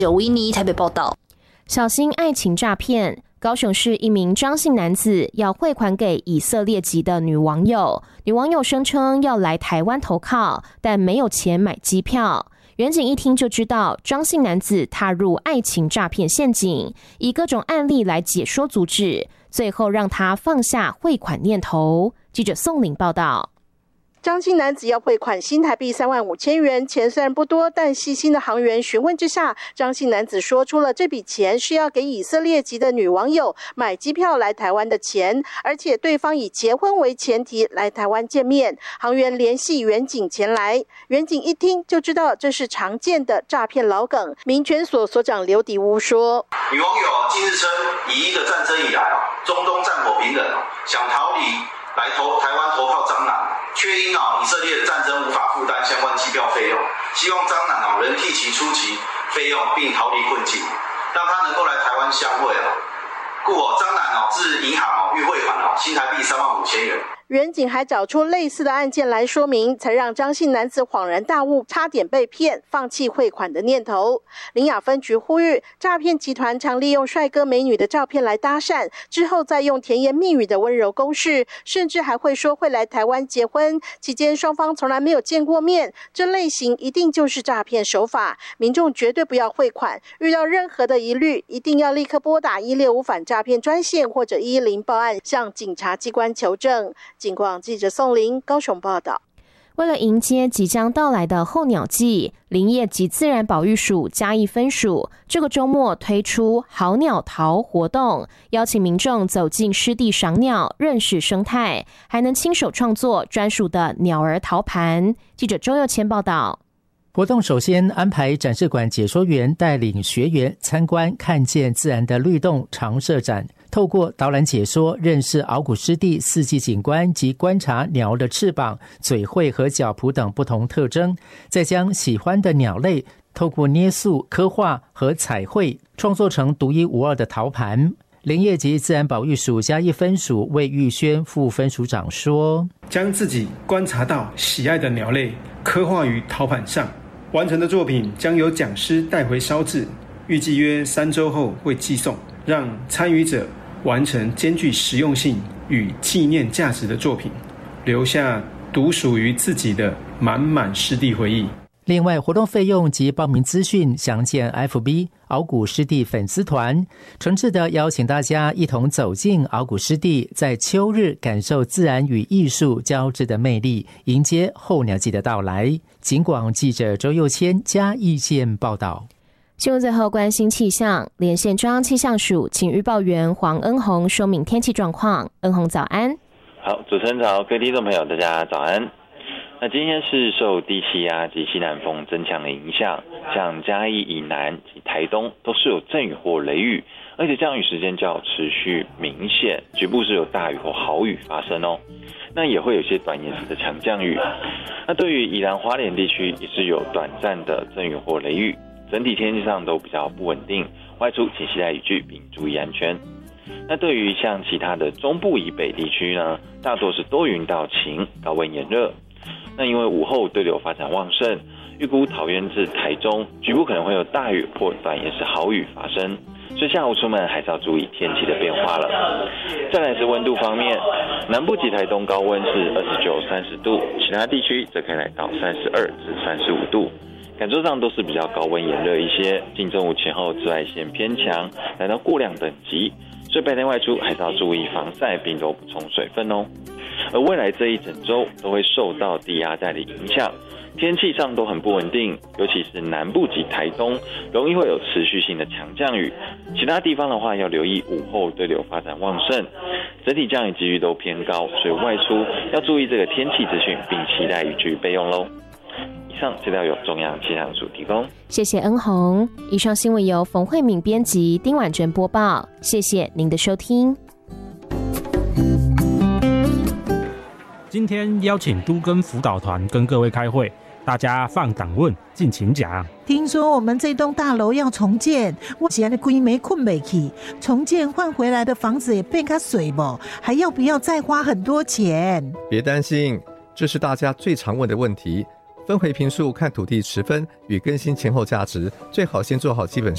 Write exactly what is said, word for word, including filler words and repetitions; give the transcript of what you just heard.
有维尼台北报道。 小心爱情诈骗。高雄市一名张姓男子要汇款给以色列籍的女网友，女网友声称要来台湾投靠，但没有钱买机票。远警一听就知道张姓男子踏入爱情诈骗陷阱，以各种案例来解说阻止，最后让他放下汇款念头。记者宋玲报道。 张姓男子要汇款新台币三万五千元，钱虽然不多，但细心的行员询问之下，张姓男子说出了这笔钱是要给以色列籍的女网友买机票来台湾的钱，而且对方以结婚为前提来台湾见面。行员联系远警前来，远警一听就知道这是常见的诈骗老梗。民权所所长刘迪乌说：“ 女网友近日称，以一个战争以来啊，中东战火频仍，想逃离来投台湾投靠张男。”却因啊以色列的战争无法负担相关机票费用，希望张男啊能替其出其费用，并逃离困境，让他能够来台湾相会啊。故哦张男哦至银行哦预汇款哦新台币三万五千元。 远警还找出类似的案件来说明，才让张姓男子恍然大悟，差点被骗，放弃汇款的念头。林雅分局呼吁，诈骗集团常利用帅哥美女的照片来搭讪，之后再用甜言蜜语的温柔攻势，甚至还会说会来台湾结婚，期间双方从来没有见过面，这类型一定就是诈骗手法，民众绝对不要汇款，遇到任何的疑虑，一定要立刻拨打一六五反诈骗专线或者一一零报案，向警察机关求证。警广记者宋玲高雄报道。 为了迎接即将到来的候鸟季，林业及自然保育署嘉义分署这个周末推出好鸟陶活动，邀请民众走进湿地赏鸟，认识生态，还能亲手创作专属的鸟儿陶盘。记者周佑谦报道。 活动首先安排展示馆解说员带领学员参观看见自然的律动常设展，透过导览解说认识鳌骨湿地四季景观及观察鸟的翅膀、嘴喙和脚蹼等不同特征，再将喜欢的鸟类透过捏塑、刻画和彩绘创作成独一无二的陶盘。林业及自然保育署嘉义分署魏玉轩副分署长说：“ 将自己观察到喜爱的鸟类刻画于陶盘上，完成的作品将由讲师带回烧制，预计约三周后会寄送，让参与者完成兼具实用性与纪念价值的作品，留下独属于自己的满满湿地回忆。” 另外，活动费用及报名资讯详见 F B 鳌骨湿地粉丝团，诚挚地邀请大家一同走进鳌骨湿地，在秋日感受自然与艺术交织的魅力，迎接候鸟季的到来。警广记者周佑谦嘉义县报道。 新闻最后关心气象，连线中央气象署请预报员黄恩宏说明天气状况。恩宏早安。 好，主持人早，各位听众朋友大家早安。那今天是受低气压及西南风增强的影响，像嘉义以南及台东都是有阵雨或雷雨，而且降雨时间较持续明显，局部是有大雨或豪雨发生哦。那也会有些短延时的强降雨。那对于宜兰花莲地区也是有短暂的阵雨或雷雨，整体天气上都比较不稳定，外出请携带雨具并注意安全。那对于像其他的中部以北地区呢，大多是多云到晴，高温炎热。那因为午后对流发展旺盛，预估桃园至台中局部可能会有大雨或短延时豪雨发生，所以下午出门还是要注意天气的变化了。再来是温度方面，南部及台东高温是二十九、三十度，其他地区则可以来到三十二至三十五度。感受上都是比较高温炎热一些，近中午前后紫外线偏强，来到过量等级，所以白天外出还是要注意防晒，并多补充水分哦。而未来这一整周都会受到低压带的影响，天气上都很不稳定，尤其是南部及台东容易会有持续性的强降雨，其他地方的话要留意午后对流发展旺盛，整体降雨几率都偏高，所以外出要注意这个天气资讯，并期待雨具备用咯。以上资料由中央气象署提供， 谢谢恩宏。以上新闻由冯慧敏编辑，丁婉珍播报，谢谢您的收听。 今天邀请都更辅导团跟各位开会，大家放胆问，尽情讲。 听说我们这栋大楼要重建，我现在规没困不起，重建换回来的房子也变较水不，还要不要再花很多钱？ 别担心，这是大家最常问的问题。分回坪数看土地持分与更新前后价值，最好先做好基本